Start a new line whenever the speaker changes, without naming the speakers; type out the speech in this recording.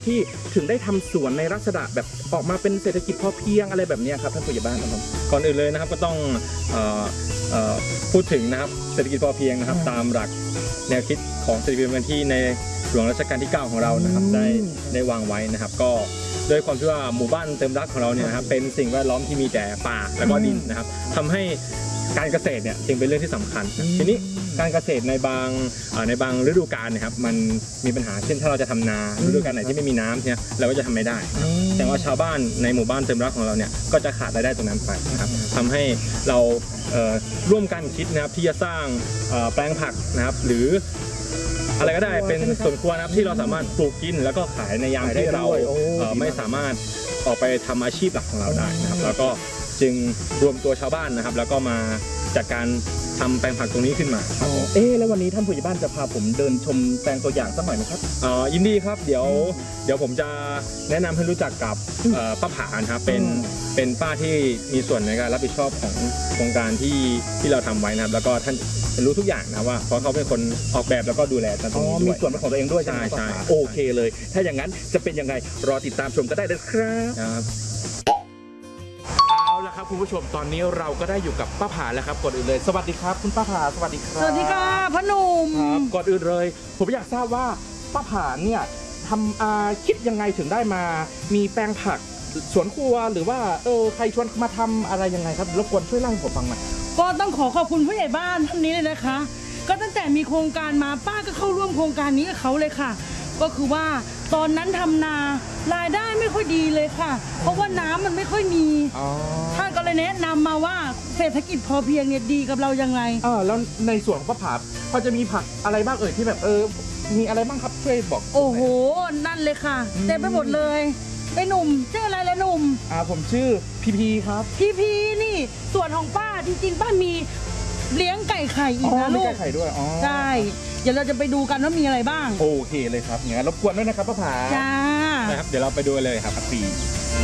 ที่ถึงได้ทำสวนในลักษณะแบบออกมาเป็นเศรษฐกิจพอเพียงอะไรแบบนี้ครับท่านผู้ใหญ่บ้านครับ
ก่อนอื่นเลยนะครับก็ต้องพูดถึงนะครับเศรษฐกิจพอเพียงนะครับตามหลักแนวคิดของเศรษฐกิจพอเพียงที่ในหลวงรัชกาลที่ 9ของเรานะครับได้วางไว้นะครับก็ด้วยความที่ว่าหมู่บ้านเติมรักของเราเนี่ยนะครับเป็นสิ่งแวดล้อมที่มีแต่ป่าและก็ดินนะครับทำให้การเกษตรเนี่ยจึงเป็นเรื่องที่สำคัญทีนี้การเกษตรในบางฤดูกาลนะครับมันมีปัญหาเช่นถ้าเราจะทำนาฤดูกาลไหนที่ไม่มีน้ำเนี่ยเราก็จะทำไม่ได้แต่ว่าชาวบ้านในหมู่บ้านเติมรักของเราเนี่ยก็จะขาดรายได้ตรงนั้นไปนะครับทำให้เราร่วมกันคิดนะครับที่จะสร้างแปลงผักนะครับหรืออะไรก็ได้เป็นสวนครัวนะครับที่เราสามารถปลูกกินแล้วก็ขายในยามที่เราไม่สามารถออกไปทำอาชีพหลักของเราได้นะครับแล้วก็จึงรวมตัวชาวบ้านนะครับแล้วก็มาจัดการทำแปลงผักตรงนี้ขึ้นมา
แล้ววันนี้ท่านผู้ใหญ่บ้านจะพาผมเดินชมแปลงตัวอย่างสักหน่อยไหมครับ
ยินดีครับเดี๋ยวผมจะแนะนำให้รู้จักกับป้าผาครับเป็นป้าที่มีส่วนในการรับผิดชอบของโครงการที่เราทำไว้นะครับแล้วก็ท่านรู้ทุกอย่างนะว่าเพราะเขาเป็นคนออกแบบแล้วก็ดูแลตรงนี้ด้วย
มีส่วนของตัวเองด้วยใช่โอเคเลยถ้าอย่างนั้นจะเป็นยังไงรอติดตามชมก็ได้เลยครับครับคุณผู้ชมตอนนี้เราก็ได้อยู่กับป้าผาแล้วครับก่อนอื่นเลยสวัสดีครับคุณป้าผาสวัสดีครับ
สวัสดีค่ะพ่อหนุ่ม
ครับก่อนอื่นเลยผมอยากทราบว่าป้าผาเนี่ยทำคิดยังไงถึงได้มามีแปลงผักสวนครัวหรือว่าใครชวนมาทำอะไรยังไงครับรบกวนช่วยเล่าให้ผมฟังหน่อย
ก็ต้องขอบคุณผู้ใหญ่บ้านท่านนี้เลยนะคะก็ตั้งแต่มีโครงการมาป้าก็เข้าร่วมโครงการนี้กับเขาเลยค่ะก็คือว่าตอนนั้นทำนารายได้ไม่ค่อยดีเลยค่ะเพราะว่าน้ำมันไม่ค่อยมีท่านก็เลยแนะนำมาว่าเศรษฐกิจพอเพียงเนี่ยดีกับเรายังไง
แล้วในส่วนของป้าผาพอจะมีผักอะไรบ้างที่แบบมีอะไรบ้างครับช่วยบอก
โอ้โหนั่นเลยค่ะเต็มไปหมดเลยไอ้หนุ่มชื่ออะไรละหนุ่ม
ผมชื่อพีครับ
พีนี่ส่วนของป้าจริงๆป้ามีเลี้ยงไก่ไข่อีกนะลูก
ไก่ไข่ด้วย
ใช่เดี๋ยวเราจะไปดูกันว่ามีอะไรบ้าง
โอเคเลยครับอย่างนั้นรบกวนด้วยนะครับป้าผา
จ้า
นะครับเดี๋ยวเราไปดูเลยครับปี